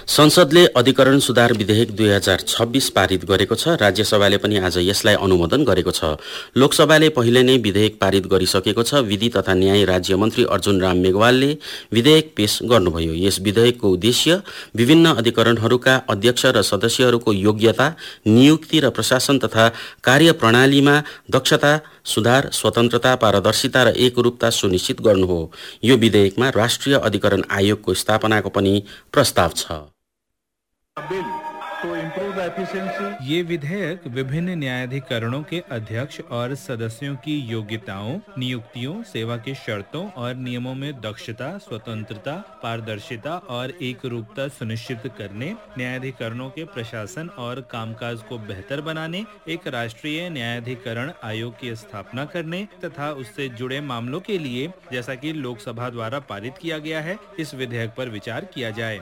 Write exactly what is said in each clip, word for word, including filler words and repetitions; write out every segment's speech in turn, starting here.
संसदले अधिकरण सुधार विधेयक दुई हजार छब्बीस पारित गरेको छ। राज्यसभाले पनि आज यसलाई अनुमोदन गरेको छ। लोकसभाले पहिले नै विधेयक पारित गरिसकेको छ। विधि तथा न्याय राज्य मन्त्री अर्जुन राम मेघवालले विधेयक पेश गर्नुभयो। यस विधेयकको उद्देश्य विभिन्न अधिकरणहरूका अध्यक्ष र सदस्यहरूको योग्यता, नियुक्ति र प्रशासन तथा कार्यप्रणालीमा दक्षता सुधार, स्वतन्त्रता, पारदर्शिता र एकरूपता सुनिश्चित गर्नु हो। यो विधेयकमा राष्ट्रिय अधिकरण आयोगको स्थापनाको पनि प्रस्ताव छ। ये विधेयक विभिन्न न्यायाधिकरणों के अध्यक्ष और सदस्यों की योग्यताओं, नियुक्तियों, सेवा के शर्तों और नियमों में दक्षता, स्वतंत्रता, पारदर्शिता और एकरूपता सुनिश्चित करने, न्यायाधिकरणों के प्रशासन और कामकाज को बेहतर बनाने, एक राष्ट्रीय न्यायाधिकरण आयोग की स्थापना करने तथा उससे जुड़े मामलों के लिए, जैसा कि लोकसभा द्वारा पारित किया गया है, इस विधेयक पर विचार किया जाए।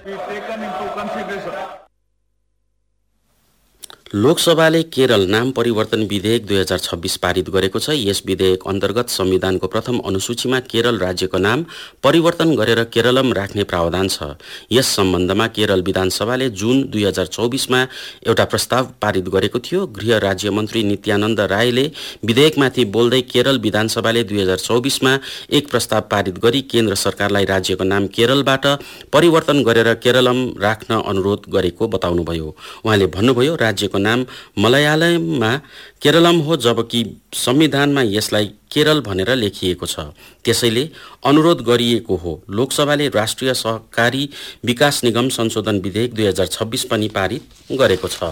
लोकसभाले केरल नाम परिवर्तन विधेयक दुई हजार छब्बीस पारित गरेको छ। यस विधेयक अन्तर्गत संविधानको प्रथम अनुसूचीमा केरल राज्यको नाम परिवर्तन गरेर केरलम राख्ने प्रावधान छ। यस सम्बन्धमा केरल विधानसभाले जुन दुई हजार चौबिसमा एउटा प्रस्ताव पारित गरेको थियो। गृह राज्य मन्त्री नित्यानन्द रायले विधेयकमाथि बोल्दै केरल विधानसभाले दुई हजार चौबिसमा एक प्रस्ताव पारित गरी केन्द्र सरकारलाई राज्यको नाम केरलबाट परिवर्तन गरेर केरलम राख्न अनुरोध गरेको बताउनुभयो। उहाँले भन्नुभयो, राज्यको नाम मलयालममा केरलम हो, जबकि संविधानमा यसलाई केरल भनेर लेखिएको छ। त्यसैले अनुरोध गरिएको हो। लोकसभाले राष्ट्रिय सहकारी विकास निगम संशोधन विधेयक दुई हजार छब्बीस पनि पारित गरेको छ।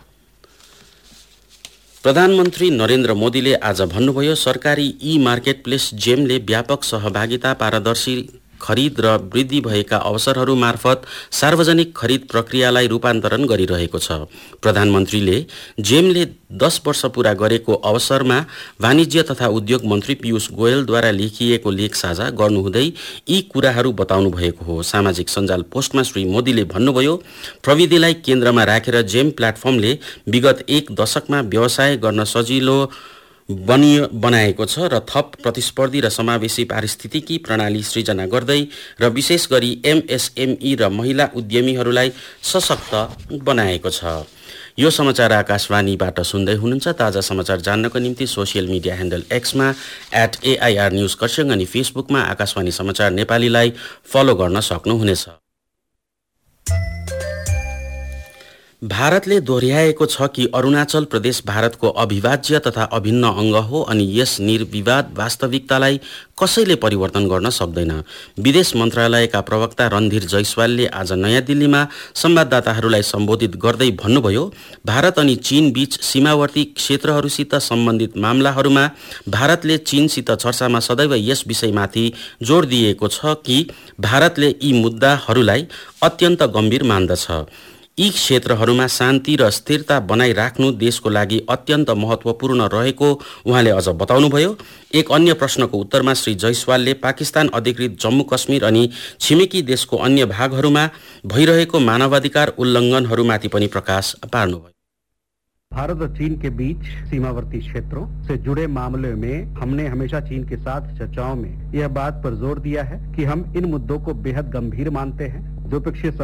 प्रधानमन्त्री नरेन्द्र मोदीले आज भन्नुभयो, सरकारी ई मार्केटप्लेस जेमले व्यापक सहभागिता, पारदर्शी खरिद र वृद्धि भएका अवसरहरू मार्फत सार्वजनिक खरिद प्रक्रियालाई रूपान्तरण गरिरहेको छ। प्रधानमन्त्रीले जेमले दस वर्ष पूरा गरेको अवसरमा वाणिज्य तथा उद्योग मन्त्री पीयूष गोयलद्वारा लेखिएको लेख साझा गर्नुहुँदै यी कुराहरू बताउनु भएको हो। सामाजिक सञ्जाल पोस्टमा श्री मोदीले भन्नुभयो, प्रविधिलाई केन्द्रमा राखेर जेम प्लेटफर्मले विगत एक दशकमा व्यवसाय गर्न सजिलो बनियो बनाएको छ र थप प्रतिस्पर्धी र समावेशी पारिस्थितिकी प्रणाली सृजना गर्दै र विशेष गरी एमएसएमई र महिला उद्यमीहरूलाई सशक्त बनाएको छ। यो समाचार आकाशवाणीबाट सुन्दै हुनुहुन्छ। ताजा समाचार जान्नको निम्ति social media handle एक्समा at AIR news Kurseong अनि फेसबुकमा आकाशवाणी समाचार नेपालीलाई फलो गर्न सक्नुहुनेछ। भारतले दोहोर्याएको छ कि अरुणाचल प्रदेश भारतको अविभाज्य तथा अभिन्न अङ्ग हो अनि यस निर्विवाद वास्तविकतालाई कसैले परिवर्तन गर्न सक्दैन। विदेश मन्त्रालयका प्रवक्ता रणधीर जयसवालले आज नयाँ दिल्लीमा संवाददाताहरूलाई सम्बोधित गर्दै भन्नुभयो, भारत अनि चीन बीच सीमावर्ती क्षेत्रहरूसित सम्बन्धित मामलाहरूमा भारतले चीनसित चर्चामा सदैव यस विषयमाथि जोड दिएको छ कि भारतले यी मुद्दाहरूलाई अत्यन्त गम्भीर मान्दछ। यी क्षेत्रहरूमा शान्ति र स्थिरता बनाइराख्नु देशको लागि अत्यन्त महत्त्वपूर्ण रहेको उहाँले अझ बताउनुभयो। एक अन्य प्रश्नको उत्तरमा श्री जयसवालले पाकिस्तान अधिकृत जम्मू कश्मीर अनि छिमेकी देशको अन्य भागहरूमा भइरहेको मानवाधिकार उल्लङ्घनहरूमाथि पनि प्रकाश पार्नुभयो। भारत और चीन के बीच सीमावर्ती क्षेत्रों से जुड़े मामले में हमने हमेशा चीन के साथ चर्चाओं में यह बात पर जोर दिया है कि हम इन मुद्दों को बेहद गंभीर मानते हैं। द्विपक्षीय